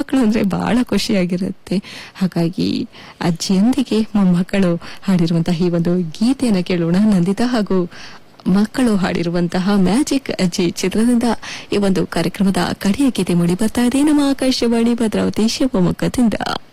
ಮೊಮ್ಮಕ್ಕಳು ಅಂದ್ರೆ ಬಹಳ ಖುಷಿಯಾಗಿರುತ್ತೆ. ಹಾಗಾಗಿ ಅಜ್ಜಿಯೊಂದಿಗೆ ಮೊಮ್ಮಕ್ಕಳು ಹಾಡಿರುವಂತಹ ಈ ಒಂದು ಗೀತೆಯನ್ನು ಕೇಳೋಣ. ನಂದಿತಾ ಹಾಗೂ ಮಕ್ಕಳು ಹಾಡಿರುವಂತಹ ಮ್ಯಾಜಿಕ್ ಅಜ್ಜಿ ಚಿತ್ರದಿಂದ ಈ ಒಂದು ಕಾರ್ಯಕ್ರಮದ ಕಡೆಯ ಗೀತೆ ಮೂಡಿ ಬರ್ತಾ ಇದೆ. ನಮ್ಮ ಆಕಾಶವಾಣಿ ಭದ್ರಾವತಿ ಶಿವಮೊಗ್ಗದಿಂದ.